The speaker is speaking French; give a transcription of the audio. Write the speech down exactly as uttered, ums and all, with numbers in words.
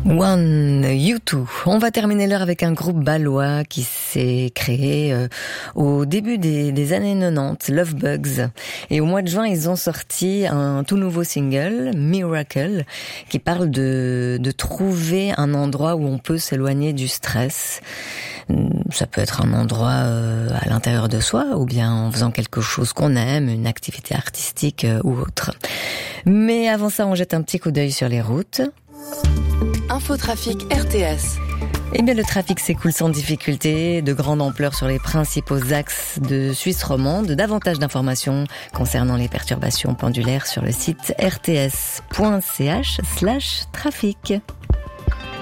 One, U deux. On va terminer l'heure avec un groupe bâlois qui s'est créé euh, au début des, des années quatre-vingt-dix, Love Bugs. Et au mois de juin, ils ont sorti un tout nouveau single, Miracle, qui parle de, de trouver un endroit où on peut s'éloigner du stress. Ça peut être un endroit euh, à l'intérieur de soi, ou bien en faisant quelque chose qu'on aime, une activité artistique euh, ou autre. Mais avant ça, on jette un petit coup d'œil sur les routes. Infotrafic R T S. Eh bien, le trafic s'écoule sans difficulté, de grande ampleur sur les principaux axes de Suisse romande. Davantage d'informations concernant les perturbations pendulaires sur le site r t s point c h slash trafic.